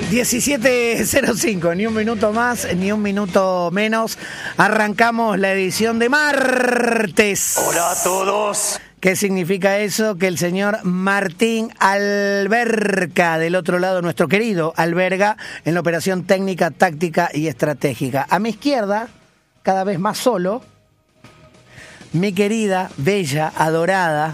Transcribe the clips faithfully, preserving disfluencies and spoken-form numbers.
diecisiete cero cinco, ni un minuto más, ni un minuto menos. Arrancamos la edición de martes. Hola a todos. ¿Qué significa eso? Que el señor Martín Alberca, del otro lado, nuestro querido Alberga, en la operación técnica, táctica y estratégica. A mi izquierda, cada vez más solo, mi querida, bella, adorada,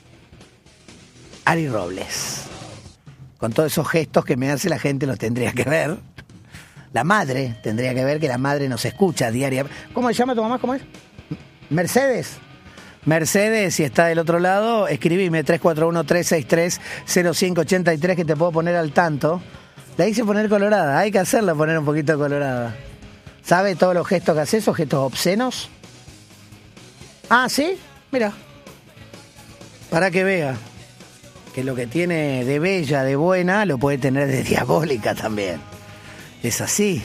Ari Robles. Con todos esos gestos que me hace la gente, los tendría que ver. La madre, tendría que ver que la madre nos escucha diariamente. ¿Cómo se llama tu mamá? ¿Cómo es? Mercedes. Mercedes, si está del otro lado, escribime tres cuatro uno, tres seis tres, cero cinco ocho tres que te puedo poner al tanto. La hice poner colorada, hay que hacerla poner un poquito colorada. ¿Sabe todos los gestos que hace, esos gestos obscenos? Ah, ¿sí? Mira. Para que vea que lo que tiene de bella, de buena, lo puede tener de diabólica también. Es así.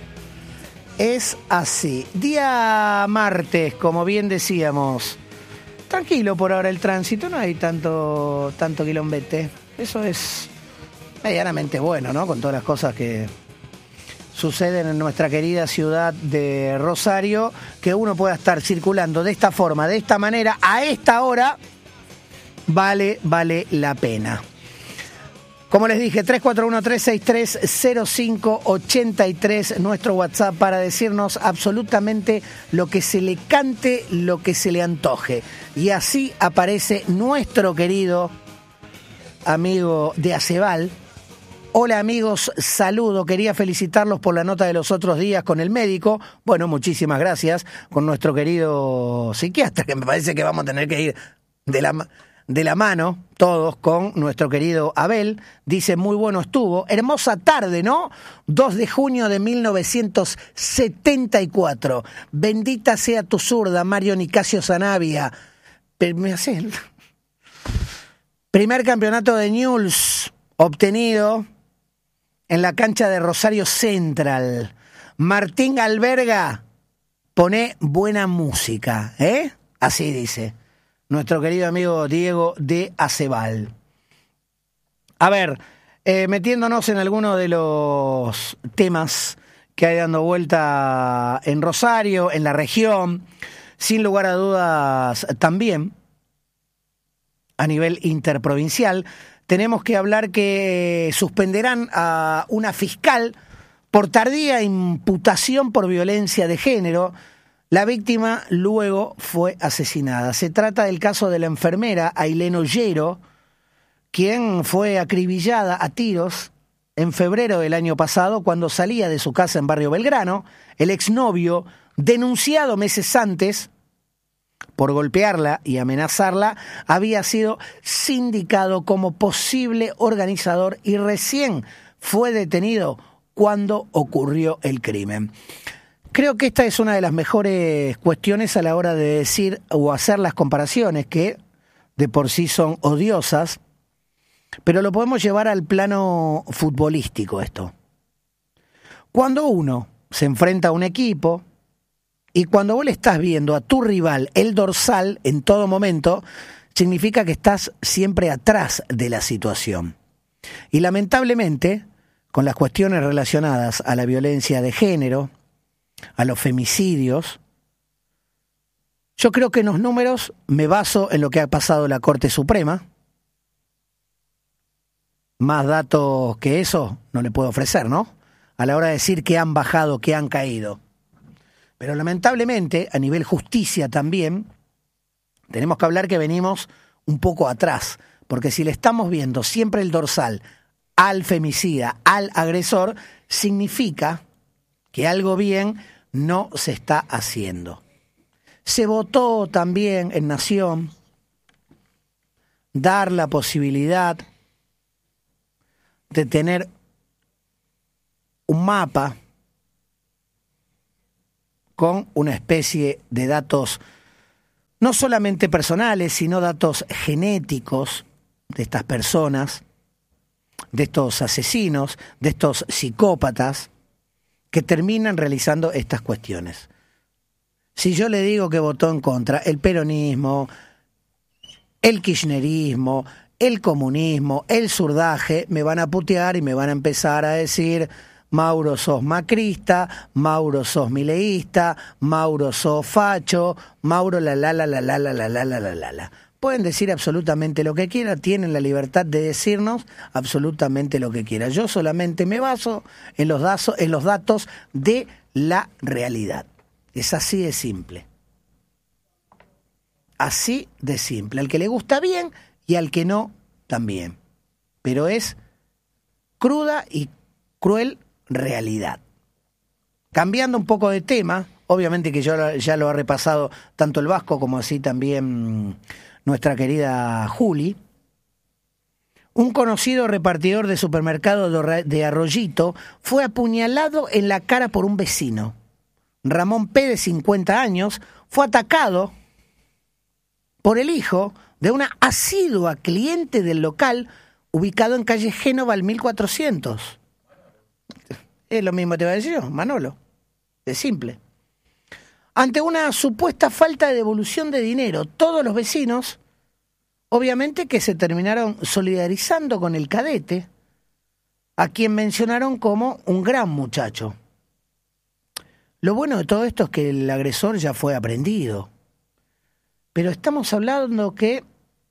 Es así. Día martes, como bien decíamos. Tranquilo por ahora el tránsito, no hay tanto, tanto quilombete. Eso es medianamente bueno, ¿no? Con todas las cosas que suceden en nuestra querida ciudad de Rosario, que uno pueda estar circulando de esta forma, de esta manera, a esta hora, vale, vale la pena. Como les dije, tres cuatro uno, tres seis tres, cero cinco ocho tres, nuestro WhatsApp para decirnos absolutamente lo que se le cante, lo que se le antoje. Y así aparece nuestro querido amigo de Aceval. Hola amigos, saludo, quería felicitarlos por la nota de los otros días con el médico. Bueno, muchísimas gracias, con nuestro querido psiquiatra, que me parece que vamos a tener que ir de la... de la mano, todos, con nuestro querido Abel. Dice, muy bueno estuvo. Hermosa tarde, ¿no? dos de junio de mil novecientos setenta y cuatro. Bendita sea tu zurda, Mario Nicasio Sanabria. Pero me hace el... Primer campeonato de Newell's obtenido en la cancha de Rosario Central. Martín Alberga, pone buena música, ¿eh? Así dice nuestro querido amigo Diego de Aceval. A ver, eh, metiéndonos en alguno de los temas que hay dando vuelta en Rosario, en la región, sin lugar a dudas también a nivel interprovincial, tenemos que hablar que suspenderán a una fiscal por tardía imputación por violencia de género. La víctima luego fue asesinada. Se trata del caso de la enfermera Ailén Ollero, quien fue acribillada a tiros en febrero del año pasado cuando salía de su casa en Barrio Belgrano. El exnovio, denunciado meses antes por golpearla y amenazarla, había sido sindicado como posible organizador y recién fue detenido cuando ocurrió el crimen. Creo que esta es una de las mejores cuestiones a la hora de decir o hacer las comparaciones, que de por sí son odiosas, pero lo podemos llevar al plano futbolístico esto. Cuando uno se enfrenta a un equipo y cuando vos le estás viendo a tu rival el dorsal en todo momento, significa que estás siempre atrás de la situación. Y lamentablemente, con las cuestiones relacionadas a la violencia de género, a los femicidios, yo creo que en los números me baso en lo que ha pasado en la Corte Suprema. Más datos que eso no le puedo ofrecer, ¿no? A la hora de decir que han bajado, que han caído. Pero lamentablemente, a nivel justicia también, tenemos que hablar que venimos un poco atrás, porque si le estamos viendo siempre el dorsal al femicida, al agresor, significa que algo bien no se está haciendo. Se votó también en Nación dar la posibilidad de tener un mapa con una especie de datos no solamente personales, sino datos genéticos de estas personas, de estos asesinos, de estos psicópatas, que terminan realizando estas cuestiones. Si yo le digo que votó en contra el peronismo, el kirchnerismo, el comunismo, el zurdaje, me van a putear y me van a empezar a decir: Mauro, sos macrista, Mauro, sos mileísta, Mauro, sos facho, Mauro, la la la la la la la la la la la la. Pueden decir absolutamente lo que quieran, tienen la libertad de decirnos absolutamente lo que quieran. Yo solamente me baso en los, datos, en los datos de la realidad. Es así de simple. Así de simple. Al que le gusta bien y al que no, también. Pero es cruda y cruel realidad. Cambiando un poco de tema, obviamente que yo ya lo ha repasado tanto el Vasco como así también nuestra querida Juli. Un conocido repartidor de supermercado de Arroyito fue apuñalado en la cara por un vecino. Ramón P., de cincuenta años, fue atacado por el hijo de una asidua cliente del local ubicado en calle Génova al mil cuatrocientos. Es lo mismo te voy a decir yo, Manolo. Es simple. Ante una supuesta falta de devolución de dinero, todos los vecinos, obviamente que se terminaron solidarizando con el cadete, a quien mencionaron como un gran muchacho. Lo bueno de todo esto es que el agresor ya fue aprehendido. Pero estamos hablando que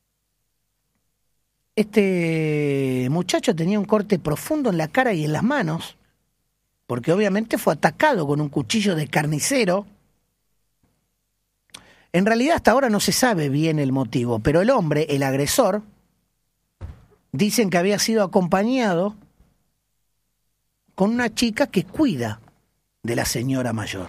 este muchacho tenía un corte profundo en la cara y en las manos, porque obviamente fue atacado con un cuchillo de carnicero. En realidad hasta ahora no se sabe bien el motivo, pero el hombre, el agresor, dicen que había sido acompañado con una chica que cuida de la señora mayor.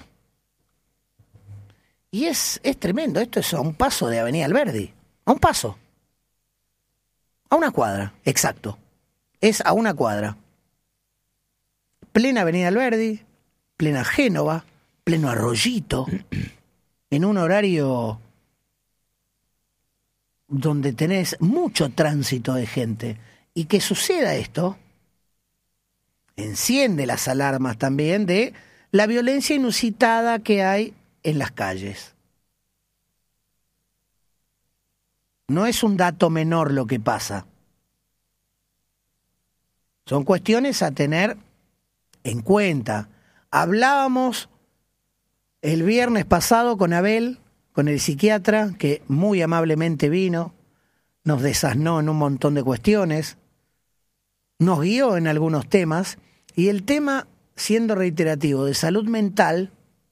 Y es, es tremendo, esto es a un paso de Avenida Alberdi, a un paso, a una cuadra, exacto, es a una cuadra. Plena Avenida Alberdi, plena Génova, pleno Arroyito, en un horario donde tenés mucho tránsito de gente. Y que suceda esto enciende las alarmas también de la violencia inusitada que hay en las calles. No es un dato menor lo que pasa. Son cuestiones a tener en cuenta. Hablábamos el viernes pasado con Abel, con el psiquiatra, que muy amablemente vino, nos desasnó en un montón de cuestiones, nos guió en algunos temas, y el tema, siendo reiterativo, de salud mental,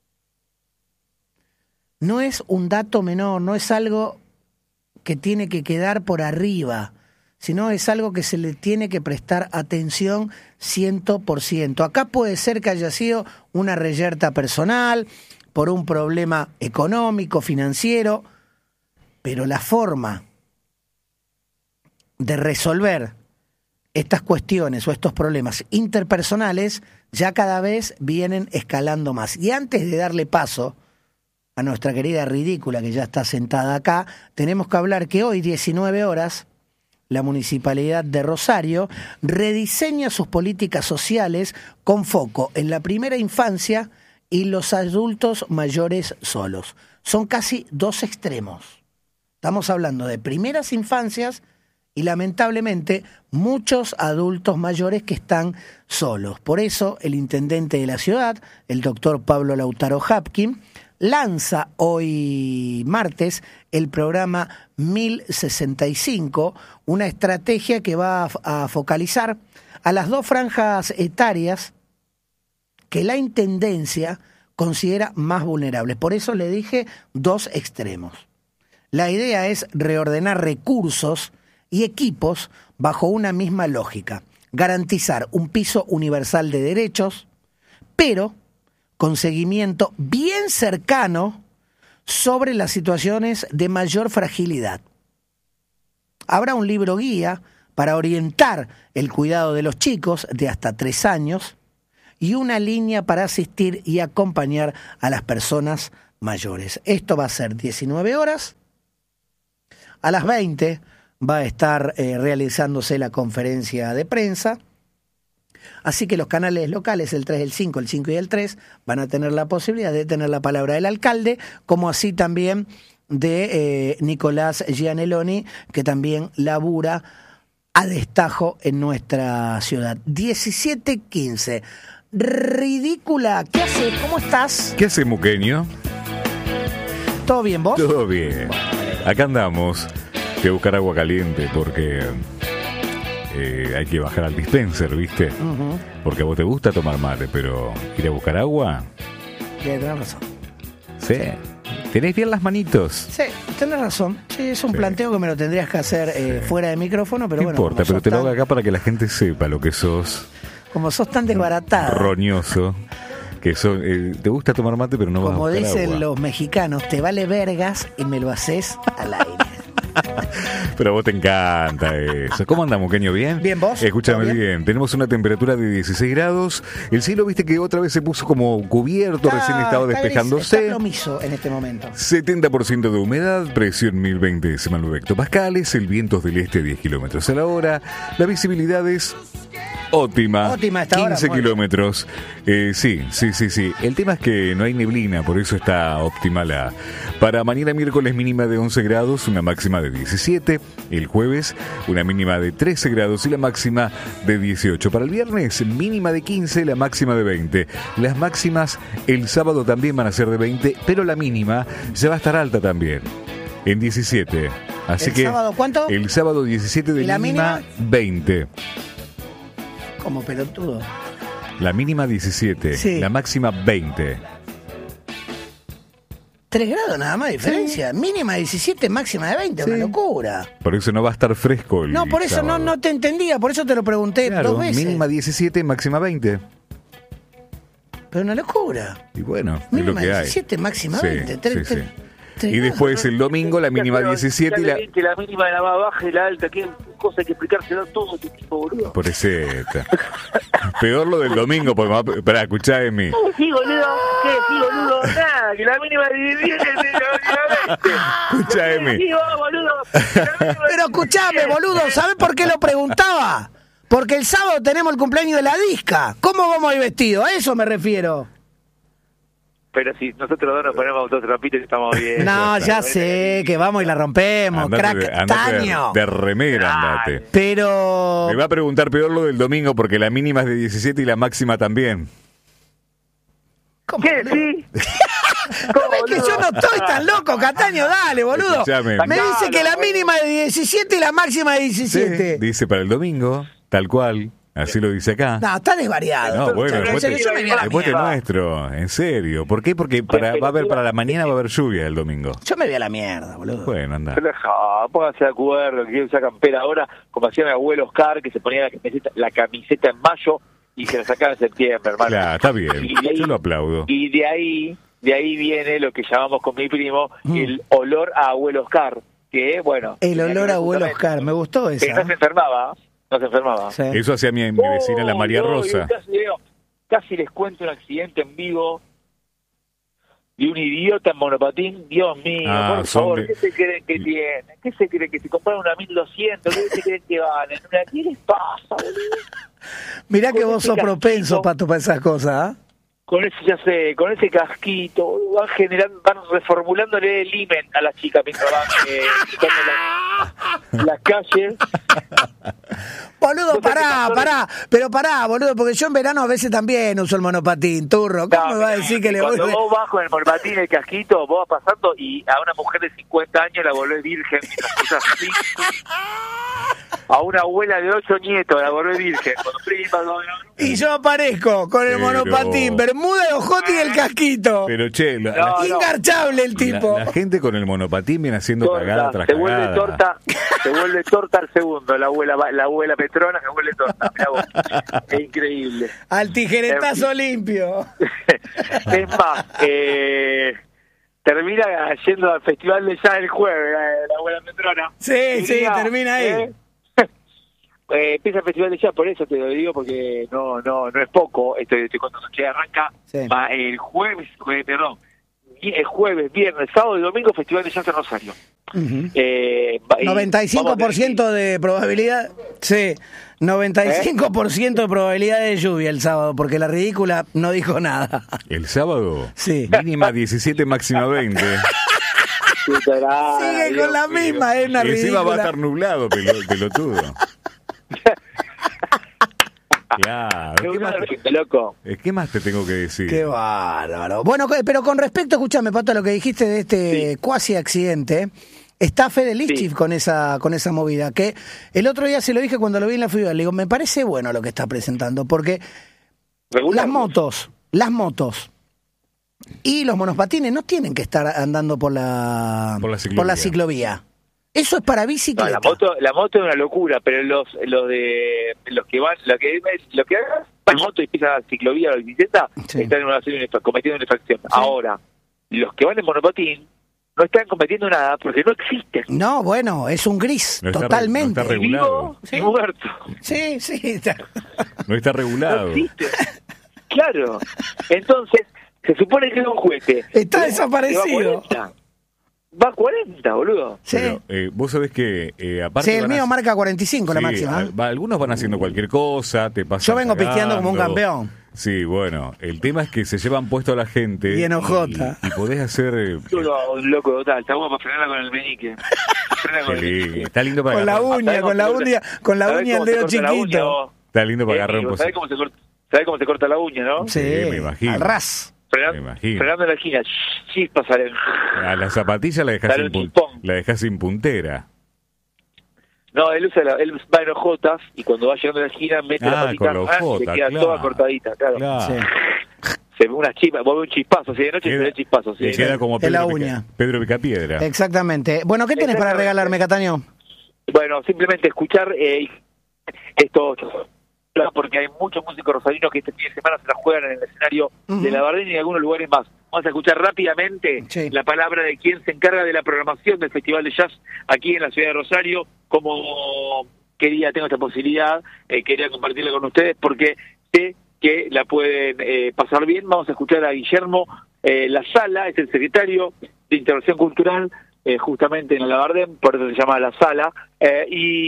no es un dato menor, no es algo que tiene que quedar por arriba, sino es algo que se le tiene que prestar atención ciento por ciento. Acá puede ser que haya sido una reyerta personal, por un problema económico, financiero, pero la forma de resolver estas cuestiones o estos problemas interpersonales ya cada vez vienen escalando más. Y antes de darle paso a nuestra querida ridícula que ya está sentada acá, tenemos que hablar que hoy, diecinueve horas, la Municipalidad de Rosario rediseña sus políticas sociales con foco en la primera infancia y los adultos mayores solos. Son casi dos extremos. Estamos hablando de primeras infancias y lamentablemente muchos adultos mayores que están solos. Por eso el intendente de la ciudad, el doctor Pablo Lautaro Hapkin, lanza hoy martes el programa mil sesenta y cinco, una estrategia que va a focalizar a las dos franjas etarias que la intendencia considera más vulnerables. Por eso le dije dos extremos. La idea es reordenar recursos y equipos bajo una misma lógica, garantizar un piso universal de derechos, pero con seguimiento bien cercano sobre las situaciones de mayor fragilidad. Habrá un libro guía para orientar el cuidado de los chicos de hasta tres años y una línea para asistir y acompañar a las personas mayores. Esto va a ser diecinueve horas. A las veinte va a estar eh, realizándose la conferencia de prensa. Así que los canales locales, el tres, el cinco, el cinco y el tres, van a tener la posibilidad de tener la palabra del alcalde, como así también de eh, Nicolás Gianelloni, que también labura a destajo en nuestra ciudad. diecisiete quince. Ridícula, ¿qué haces? ¿Cómo estás? ¿Qué hace, Muqueño? ¿Todo bien, vos? Todo bien. Acá andamos. Voy a buscar agua caliente porque eh, hay que bajar al dispenser, ¿viste? Uh-huh. Porque a vos te gusta tomar mate, pero ir a buscar agua... Tienes razón. Sí. ¿Tenés bien las manitos? Sí, tenés razón. Sí, es un sí. planteo que me lo tendrías que hacer eh, sí. fuera de micrófono, pero no bueno. No importa, pero te tan... lo hago acá para que la gente sepa lo que sos. Como sos tan desbaratado. Roñoso. Que sos, eh, te gusta tomar mate, pero no vas a buscar agua. Como dicen los mexicanos, te vale vergas y me lo haces al aire. Pero a vos te encanta eso. ¿Cómo andamos, Muqueño? ¿Bien? Bien, ¿vos? Escúchame bien? bien. Tenemos una temperatura de dieciséis grados. El cielo, viste que otra vez se puso como cubierto, está, recién estaba está despejándose. Está plomizo en este momento. setenta por ciento de humedad, presión mil veinte decimal nueve hectopascales, el viento es del este diez kilómetros a la hora, la visibilidad es... Óptima, Óptima esta quince hora, kilómetros. Eh, sí, sí, sí, sí. El tema es que no hay neblina, por eso está óptima la. Para mañana miércoles mínima de once grados, una máxima de diecisiete. El jueves una mínima de trece grados y la máxima de dieciocho. Para el viernes mínima de quince, la máxima de veinte. Las máximas el sábado también van a ser de veinte, pero la mínima ya va a estar alta también, en diecisiete. Así ¿El que sábado cuánto? El sábado diecisiete de ¿Y la mínima, mínima? veinte. Como pelotudo. La mínima diecisiete, sí. La máxima veinte. Tres grados nada más de diferencia. Sí. Mínima diecisiete, máxima de veinte, sí. Una locura. Por eso no va a estar fresco el No, por eso no, no te entendía, por eso te lo pregunté claro, dos veces. Mínima diecisiete, máxima veinte. Pero una locura. Y bueno, mínima es lo que diecisiete, hay. Máxima sí, veinte. Tres, sí, tres, sí. Y después el domingo la mínima diecisiete y la... Que la mínima de la más baja y la alta, que cosa hay que explicárselo todo este tipo, boludo. Por eso. Peor lo del domingo, porque... Esperá, escuchá de mí. ¿Qué sí, boludo? ¿Qué sí, boludo? Nada, que la mínima de diecisiete y la veinte. Escuchá de mí. Sí, vos, boludo. Pero escuchame, boludo, ¿sabés por qué lo preguntaba? Porque el sábado tenemos el cumpleaños de la disca. ¿Cómo vamos a ir vestidos? A eso me refiero. Pero si nosotros dos nos ponemos dos trapitos y estamos bien. No, ya sé, que vamos y la rompemos. Andate crack, de, andate taño. De, de remera, andate. Pero... Me va a preguntar peor lo del domingo porque la mínima es de diecisiete y la máxima también. ¿Cómo, ¿Qué? ¿Sí? ¿Cómo es que yo no estoy tan loco, Cataño? Dale, boludo. Escuchame. Me dice que la mínima es de diecisiete y la máxima de diecisiete. Sí, dice para el domingo, tal cual. Así lo dice acá. No, está desvariado. No, bueno, después, te, yo me después te muestro, en serio. ¿Por qué? Porque para, va a haber para la mañana va a haber lluvia el domingo. Yo me voy a la mierda, boludo. Bueno, anda. No, pónganse de acuerdo, que quiero usar campera ahora, como hacía mi abuelo Oscar, que se ponía la camiseta, la camiseta en mayo y se la sacaba en septiembre, hermano. Claro, está bien. Ahí, yo lo aplaudo. Y de ahí, de ahí viene lo que llamamos con mi primo mm. el olor a abuelo Oscar, que bueno. El olor a abuelo Oscar, me gustó esa. Que no se enfermaba. No se enfermaba. Sí. Eso hacía mi, mi vecina, oh, la María no, Rosa. Casi, casi les cuento un accidente en vivo de un idiota en monopatín. Dios mío, ah, por favor, de... ¿qué se creen que tienen? ¿Qué se creen que se compraron una mil doscientos? ¿Qué se creen que valen? ¿Qué les pasa, boludo? Mirá que vos sos propenso, Pato, para esas cosas, ¿eh? Con ese, ya sé, con ese casquito, van generando, van reformulándole el imen a las chicas mientras van eh, la, las calles. Boludo, pará, pará, pero pará, boludo, porque yo en verano a veces también uso el monopatín, turro. ¿Cómo no, me va a decir que le voy a... Cuando vos vas con el monopatín, el casquito, vos vas pasando y a una mujer de cincuenta años la volvés virgen mientras usas así. A una abuela de ocho nietos la volvés virgen. Y yo aparezco con el pero... monopatín, bermuda, el ojote y el casquito. Pero che, la, no, ingarchable el tipo. La, la gente con el monopatín viene haciendo torta, cagada tras se cagada. Vuelve torta, se vuelve torta al segundo, la abuela la abuela Petrona se vuelve torta. Mirá vos. Es increíble. Al tijeretazo limpio. Es más, eh, termina yendo al festival de jazz el jueves, la, la abuela Petrona. Sí, y sí, diga, termina ahí. Eh, Eh, empieza el festival de jazz, por eso te lo digo, porque no no no es poco, estoy, estoy contando que arranca sí. va el jueves, eh, perdón, el jueves, viernes, sábado y domingo festival de jazz en Rosario. Uh-huh. eh, noventa y cinco por ciento de probabilidad, sí, noventa y cinco por ciento ¿Eh? de probabilidad de lluvia el sábado, porque la ridícula no dijo nada. ¿El sábado? Sí. Mínima diecisiete, máxima veinte. Sigue con la misma, es una ridícula. Encima va a estar nublado, pelotudo. Claro. ¿Qué más, te, loco. ¿Qué más te tengo que decir? Qué bárbaro. Bueno, pero con respecto, escúchame, Pato, a lo que dijiste de este sí. cuasi accidente, está Fede Lischif sí. con esa con esa movida, que el otro día se lo dije cuando lo vi en la fibra, le digo, me parece bueno lo que está presentando, porque regular. las motos, las motos y los monopatines no tienen que estar andando por la, por la ciclovía. Por la ciclovía. Eso es para bicicleta. No, la moto, la moto es una locura, pero los, los de los que van, lo que lo que hagas, van en moto y pisan la ciclovía o la bicicleta, sí. están en una, cometiendo una infracción. Sí. Ahora, los que van en monopatín no están cometiendo nada porque no existen. No, bueno, es un gris, no totalmente. Está, no está regulado. ¿Sí? Muerto. Sí, sí. Está. No está regulado. No existe. Claro. Entonces, se supone que es un juguete. Está desaparecido. Va a cuarenta, boludo. Sí. Pero, eh, vos sabés que, eh, aparte. Sí, el mío a... marca cuarenta y cinco, sí, la máxima. A, algunos van haciendo cualquier cosa, te pasan. Yo vengo cagando. pisteando como un campeón. Sí, bueno, el tema es que se llevan puesto a la gente. Y enojota. Y, y podés hacer. Eh, Yo un loco total, está bueno para frenarla con el meñique. Con el meñique. Está lindo para con agarrar. La uña, con la uña, con la uña el dedo chiquito. Está lindo para eh, agarrar un poco. ¿Sabés cómo se corta? ¿Sabés cómo se corta la uña, no? Sí, sí me imagino. Al ras. Frenando, frenando en la esquina, chispas salen. A la zapatilla la dejás, sin, pun la dejás sin puntera. No, él usa la, él va en ojotas y cuando va llegando a la esquina mete ah, la patita con la ojota, y se queda claro. toda cortadita, claro. claro. Sí. Se ve una chispa, vuelve un chispazo, si de noche queda, se ve chispazo. Sí, queda como Pedro, la uña. Pica, Pedro Picapiedra. Exactamente. Bueno, ¿qué tenés para regalarme, Cataño? Bueno, simplemente escuchar eh, esto, porque hay muchos músicos rosarinos que este fin de semana se la juegan en el escenario uh-huh. de La Bardén y en algunos lugares más. Vamos a escuchar rápidamente sí. la palabra de quien se encarga de la programación del Festival de Jazz aquí en la ciudad de Rosario. Como quería, tengo esta posibilidad, eh, quería compartirla con ustedes porque sé que la pueden eh, pasar bien. Vamos a escuchar a Guillermo eh, La Sala, es el secretario de Intervención Cultural, eh, justamente en La Bardén, por eso se llama La Sala, eh,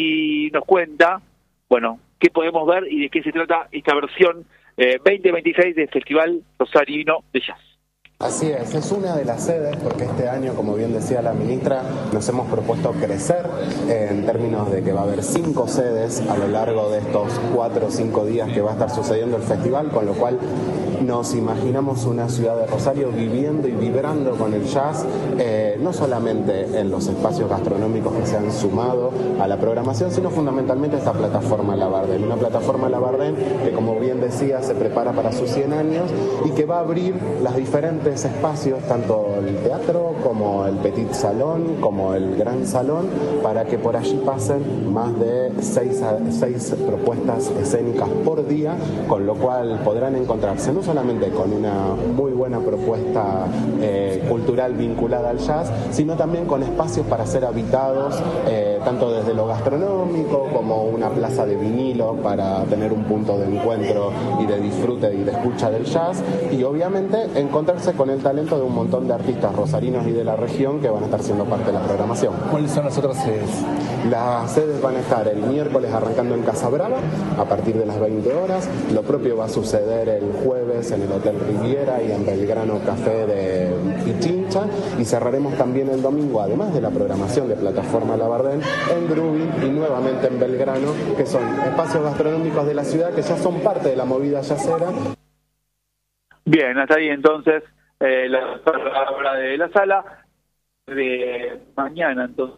y nos cuenta, bueno, qué podemos ver y de qué se trata esta versión eh, veinte veintiséis del Festival Rosarino de Jazz. Así es, es una de las sedes porque este año, como bien decía la ministra, nos hemos propuesto crecer eh, en términos de que va a haber cinco sedes a lo largo de estos cuatro o cinco días que va a estar sucediendo el festival, con lo cual nos imaginamos una ciudad de Rosario viviendo y vibrando con el jazz, eh, no solamente en los espacios gastronómicos que se han sumado a la programación, sino fundamentalmente esta plataforma La Bardén, una plataforma La Bardén que, como bien decía, se prepara para sus cien años y que va a abrir las diferentes espacios, tanto el teatro como el Petit Salón, como el Gran Salón, para que por allí pasen más de seis, seis propuestas escénicas por día, con lo cual podrán encontrarse no solamente con una muy buena propuesta eh, cultural vinculada al jazz, sino también con espacios para ser habitados, eh, tanto desde lo gastronómico como una plaza de vinilo para tener un punto de encuentro y de disfrute y de escucha del jazz, y obviamente encontrarse con el talento de un montón de artistas rosarinos y de la región que van a estar siendo parte de la programación. ¿Cuáles son las otras sedes? Las sedes van a estar el miércoles arrancando en Casa Brava a partir de las veinte horas. Lo propio va a suceder el jueves en el Hotel Riviera y en Belgrano Café de Pichincha, y cerraremos también el domingo, además de la programación de Plataforma La Bardén, en Grubin y nuevamente en Belgrano, que son espacios gastronómicos de la ciudad que ya son parte de la movida jazzera. Bien, hasta ahí entonces eh, la palabra de La Sala de mañana. Entonces,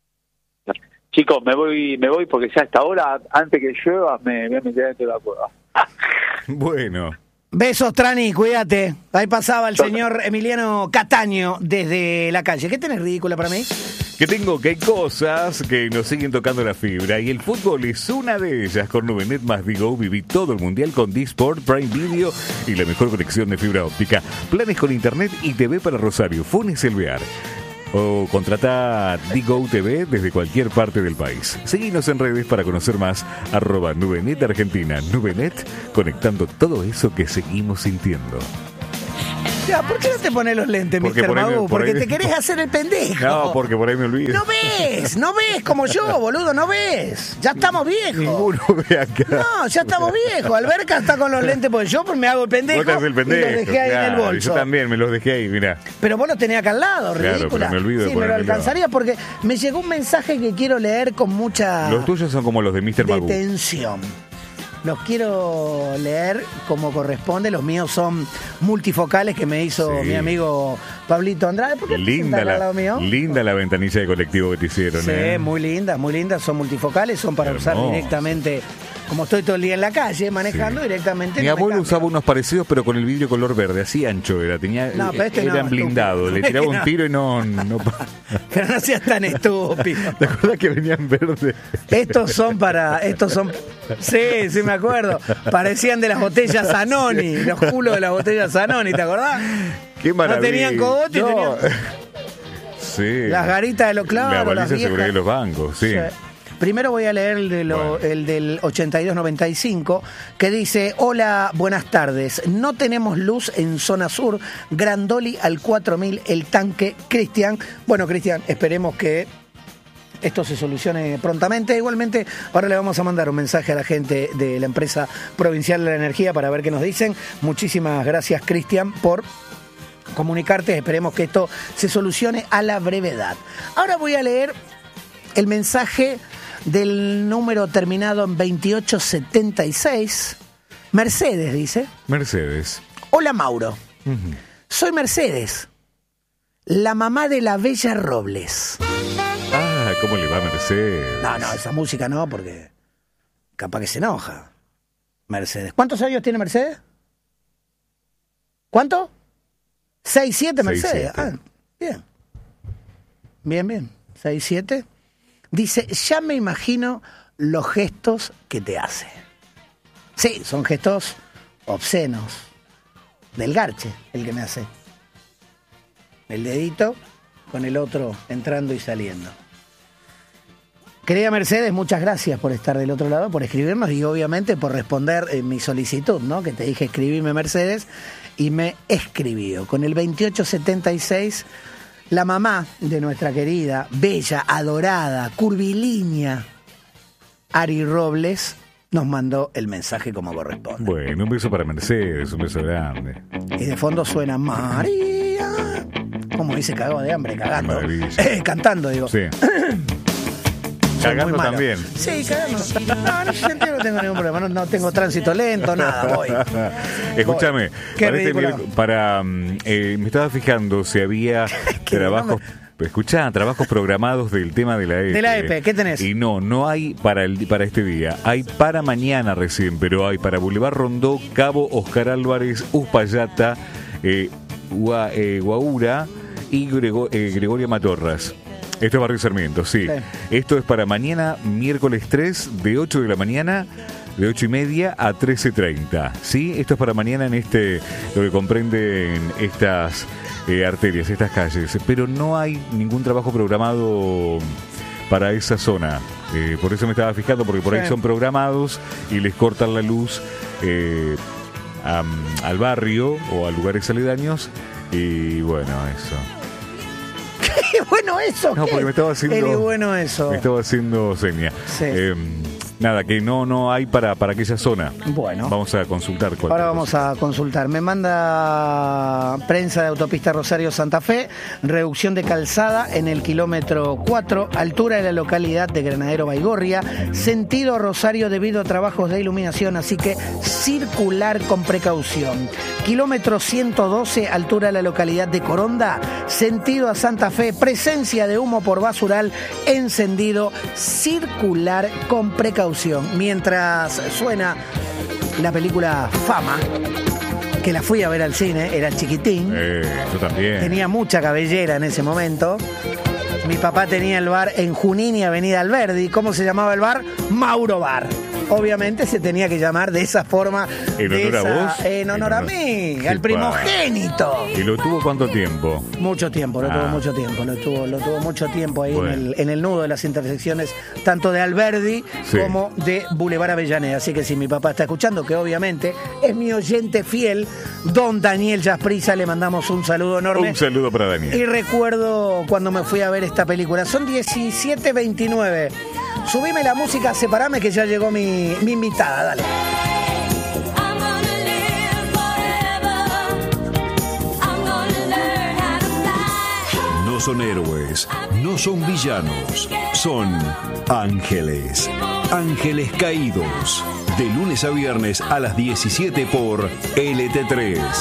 chicos, me voy, me voy porque ya a esta hora, antes que llueva, me voy a meter dentro de la cueva. Bueno. Besos, Trani, cuídate. Ahí pasaba el señor Emiliano Cataño desde la calle. ¿Qué tenés ridícula para mí? Que tengo que hay cosas que nos siguen tocando la fibra y el fútbol es una de ellas. Con Nubenet más Digo viví todo el mundial con D-Sport, Prime Video y la mejor conexión de fibra óptica. Planes con internet y T V para Rosario, Funes Elvear. O contrata Digo T V desde cualquier parte del país. Seguinos en redes para conocer más. Arroba Nubenet Argentina. Nubenet, conectando todo eso que seguimos sintiendo. Ya, ¿por qué no te pones los lentes, Porque mister por ahí me- Magoo? por Porque ahí- te querés hacer el pendejo. No, porque por ahí me olvido. No ves, no ves como yo, boludo, no ves. Ya estamos viejos. Ninguno ve acá. No, ya estamos viejos. Alberca está con los lentes porque yo pues, me hago el pendejo. Vos te haces el pendejo. Y los dejé ahí en el claro, bolso. Yo también me los dejé ahí, mirá. Pero vos los tenés acá al lado, Claro, ridícula. pero me olvido de sí, me lo ponérmelo. alcanzaría porque me llegó un mensaje que quiero leer con mucha Los tuyos son como los de mister Magoo. detención. Los quiero leer como corresponde. Los míos son multifocales que me hizo Sí. mi amigo Pablito Andrade. ¿Por qué te Linda sentás al la, lado mío? linda la ventanilla de colectivo que te hicieron, Sí, ¿eh? muy lindas, muy lindas. Son multifocales, son para usar Hermoso. directamente. Como estoy todo el día en la calle manejando Sí. directamente. Mi no me abuelo cambio. usaba unos parecidos, pero con el vidrio color verde, así ancho era. Tenía, No, pero este eran no, blindados. Le estúpido. tiraba un No. tiro y no. no Pero no seas tan estúpido. ¿Te acuerdas que venían verde? Estos son para, estos son, sí, sí me acuerdo. Parecían de las botellas Zanoni, los culos de las botellas Zanoni, ¿te acordás? Qué maravilla. No tenían cogote y No. tenían Sí. las garitas de los clavos. La las baliza de viejas. seguridad de los bancos, sí. Sí. Primero voy a leer el, de lo- Bueno. el del ochenta y dos noventa y cinco, que dice: hola, buenas tardes. No tenemos luz en zona sur. Grandoli al cuatro mil, el tanque. Cristian. Bueno, Cristian, esperemos que esto se solucione prontamente. Igualmente, ahora le vamos a mandar un mensaje a la gente de la empresa provincial de la energía para ver qué nos dicen. Muchísimas gracias, Cristian, por comunicarte. Esperemos que esto se solucione a la brevedad. Ahora voy a leer el mensaje del número terminado en veintiocho setenta y seis. Mercedes dice: Mercedes. hola Mauro, Ujú. soy Mercedes, la mamá de la Bella Robles. Ah, ¿cómo le va a Mercedes? No, no, esa música no, porque capaz que se enoja. Mercedes. ¿Cuántos años tiene Mercedes? ¿Cuánto? Seis, siete Mercedes. Seis, siete. Ah, bien. Bien, bien. Seis, siete. Dice: ya me imagino los gestos que te hace. Sí, son gestos obscenos. Del garche, el que me hace. El dedito con el otro entrando y saliendo. Querida Mercedes, muchas gracias por estar del otro lado, por escribirnos y obviamente por responder en mi solicitud, ¿no? Que te dije escribime Mercedes y me escribió. Con el veintiocho setenta y seis, la mamá de nuestra querida, bella, adorada, curvilínea, Ari Robles, nos mandó el mensaje como corresponde. Bueno, un beso para Mercedes, un beso grande. Y de fondo suena María. Como dice, cagado de hambre, cagando. Maravilla. Eh, cantando, digo. Sí. Soy Cagando muy malo. también. Sí, cagando. No, en ese sentido no tengo ningún problema. No, no tengo tránsito lento, nada, voy. Escúchame, Qué para, este ridículo. miérc- para mm, eh, me estaba fijando si había Que trabajos, escuchá, trabajos programados del tema de la E P. De la E P, ¿qué tenés? Y no, no hay para el para este día. Hay para mañana recién, pero hay para Boulevard Rondó, Cabo Oscar Álvarez, Uspallata, eh, Gua- eh, Guaura y Grego- eh, Gregoria Matorras. Esto es Barrio Sarmiento, sí. Sí. Esto es para mañana, miércoles tres, de ocho de la mañana, de ocho y media a trece treinta. ¿Sí? Esto es para mañana en este, lo que comprenden estas eh, arterias, estas calles. Pero no hay ningún trabajo programado para esa zona. Eh, por eso me estaba fijando, porque por ahí Sí. son programados y les cortan la luz eh, a- al barrio o a lugares aledaños. Y bueno, eso. Qué bueno eso. No, ¿qué? porque me estaba haciendo- Qué bueno eso. Me estaba haciendo seña. Sí. Eh, nada, que no no hay para, para aquella zona. Bueno. Vamos a consultar cualquier Ahora vamos cosa. a consultar. Me manda prensa de autopista Rosario Santa Fe, reducción de calzada en el kilómetro cuatro, altura de la localidad de Granadero Baigorria, sentido Rosario debido a trabajos de iluminación, así que circular con precaución. Kilómetro ciento doce, altura de la localidad de Coronda, sentido a Santa Fe, presencia de humo por basural, encendido, circular con precaución. Mientras suena la película Fama, que la fui a ver al cine, era chiquitín, Eh, yo también. tenía mucha cabellera en ese momento. Mi papá tenía el bar en Junín y Avenida Alberdi. ¿Cómo se llamaba el bar? Mauro Bar. obviamente se tenía que llamar de esa forma. ¿En de honor esa, a vos? En honor a mí, al primogénito. ¿Y lo tuvo cuánto tiempo? Mucho tiempo, lo Ah. tuvo mucho tiempo, lo tuvo, lo tuvo mucho tiempo ahí Bueno. en, el, en el nudo de las intersecciones, tanto de Alberdi Sí. como de Boulevard Avellaneda. Así que si mi papá está escuchando, que obviamente es mi oyente fiel, don Daniel Jasprisa, le mandamos un saludo enorme. Un saludo para Daniel. Y recuerdo cuando me fui a ver esta película, son diecisiete veintinueve. Subime la música, separame que ya llegó mi, mi invitada, dale. No son héroes, no son villanos, son ángeles. Ángeles Caídos. De lunes a viernes a las diecisiete por L T tres.